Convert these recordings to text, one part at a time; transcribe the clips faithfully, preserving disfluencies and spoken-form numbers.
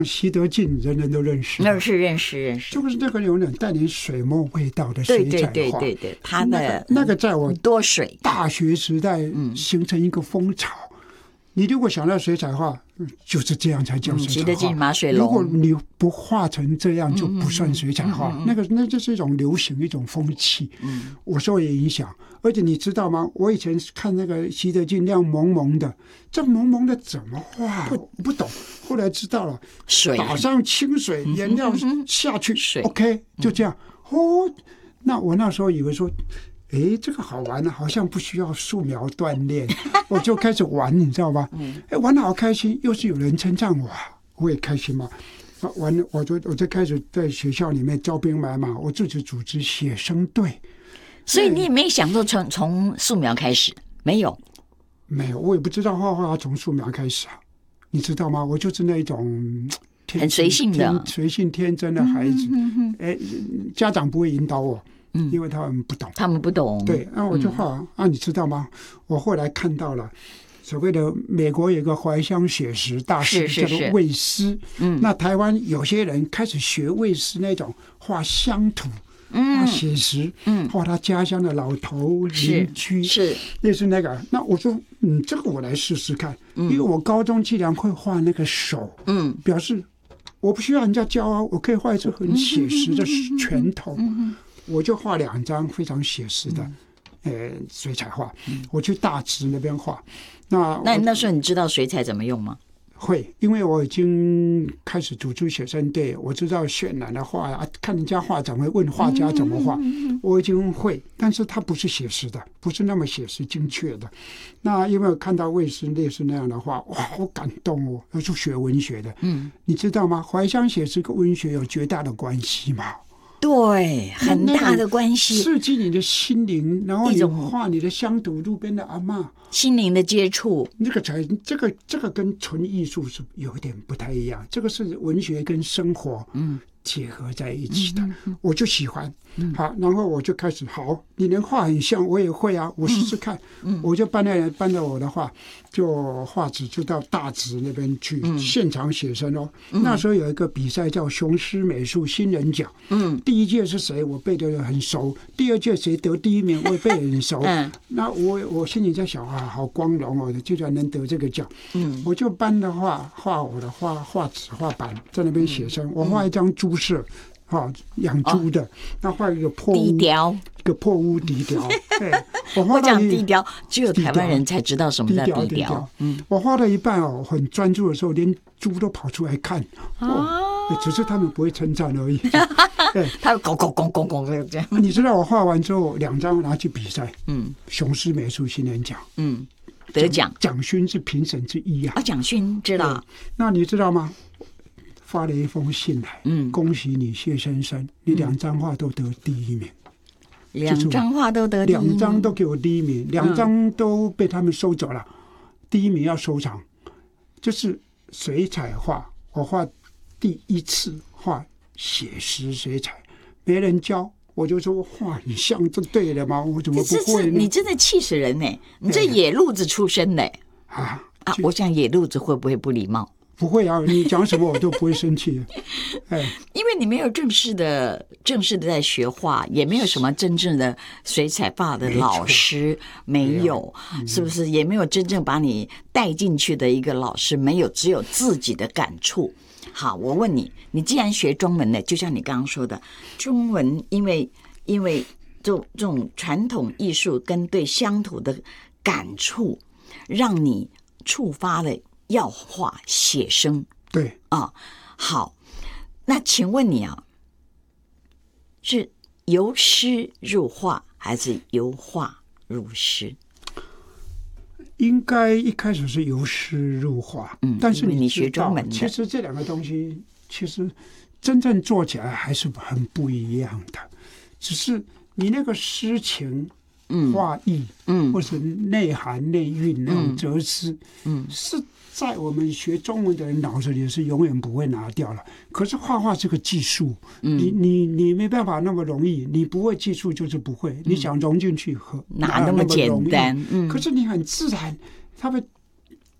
习德进人人都认识， 认识认识认识， 就是那个有点带点水墨味道的水彩画。 对对对对对，他的那个那个在我多水大学时代形成一个风潮。嗯，你如果想到水彩画，就是这样才叫水彩画。习德进、马水龙， 如果你不画成这样，就不算水彩画。嗯嗯嗯、那个那就是一种流行，一种风气。嗯，我受也影响。而且你知道吗？我以前看那个习德进那样蒙蒙的，这蒙蒙的怎么画？不不懂。后来知道了， 水打上清水，颜料下去， 水 OK， 就这样。哦，那我那时候以为说，哎，这个好玩啊，好像不需要素描锻炼，我就开始玩，你知道吧？哎，玩得好开心，又是有人称赞我，我也开心嘛。玩，我就我就开始在学校里面招兵买马，我自己组织写生队。 所以你也没想说从从素描开始，没有， 没有，我也不知道画画从素描开始啊，你知道吗？我就是那种很随性的、 随性天真的孩子。嗯哎，家长不会引导我。嗯，因为他们不懂， 他们不懂。 对，那、啊、我就画、嗯、啊，你知道吗？我后来看到了所谓的美国有一个怀乡写实大师叫做魏斯，嗯，那台湾有些人开始学魏斯那种画乡土，嗯，画写实，嗯，画他家乡的老头邻居， 是类似那个。那我说，嗯，这个我来试试看，嗯、因为我高中既然会画那个手，嗯，表示我不需要人家教啊，我可以画一只很写实的拳头。嗯嗯，我就画两张非常写实的，嗯、呃，水彩画。嗯、我去大直那边画。那那那时候你知道水彩怎么用吗？ 会，因为我已经开始组织写生队，我知道渲染的画啊，看人家画展会问画家怎么画，嗯、我已经会，但是它不是写实的，不是那么写实精确的。那因为我看到魏斯类似那样的画，哇，好感动哦！我是学文学的，嗯，你知道吗？怀乡写实跟文学有绝大的关系嘛。 对，很大的关系， 刺激你的心灵，然后你画你的乡土路边的阿嬷， 心灵的接触， 那个才这个这个跟纯艺术是有点不太一样，这个是文学跟生活嗯结合在一起的，嗯嗯、我就喜欢。嗯、好，然后我就开始好，你能画很像，我也会啊，我试试看。嗯、我就搬来搬到我的画，就画纸就到大直那边去、嗯、现场写生哦。嗯、那时候有一个比赛叫雄狮美术新人奖，嗯，第一届是谁我背得很熟，第二届谁得第一名我也背得很熟。嗯、那我我心里在想啊，好光荣哦，居然能得这个奖。嗯，我就搬的画画我的画画纸画板在那边写生，嗯、我画一张猪舍。哈、哦，养猪的，那、哦、画一个破屋， 低雕， 一个破屋低雕。对， 我画我讲低雕，只有台湾人才知道什么叫低雕。低雕嗯，我画到一半哦，很专注的时候，连猪都跑出来看。哦，哦只是他们不会称赞而已。 对，他会拱拱拱拱拱这样。 你知道我画完之后，两张拿去比赛，嗯，雄狮美术新人奖，嗯， 得奖， 奖勋是评审之一啊。 啊，奖勋知道。 那你知道吗？发了一封信来，嗯，恭喜你谢先生，你两张画都得第一名， 两张画都得第一名， 两张都给我第一名，两张都被他们收走了，嗯、第一名要收藏，就是水彩画，我画第一次画写实水彩，没人教，我就说画很像，这对了吗？我怎么不会呢？ 你真的气死人呢！你这野路子出身的啊啊！我想野路子会不会不礼貌？ 不会啊，你讲什么我都不会生气。哎， 因为你没有正式的、正式的在学画，也没有什么真正的水彩画的老师，没有，嗯、是不是？也没有真正把你带进去的一个老师，没有，只有自己的感触。好，我问你，你既然学中文的，就像你刚刚说的，中文因为因为这这种传统艺术跟对乡土的感触，让你触发了。要画写生， 对啊，好，那请问你啊，是由诗入画还是由画入诗？ 应该一开始是由诗入画，嗯，但是你, 你学中文的， 其实这两个东西其实真正做起来还是很不一样的，只是你那个诗情。画意，嗯，或是内涵、内蕴那种哲思，嗯，是在我们学中文的人脑子里是永远不会拿掉了。可是画画这个技术，嗯、你你你没办法那么容易，你不会技术就是不会，嗯、你想融进去和哪那么简单？ 嗯，可是你很自然，它会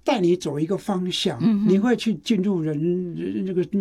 带你走一个方向， 嗯你会去进入人这个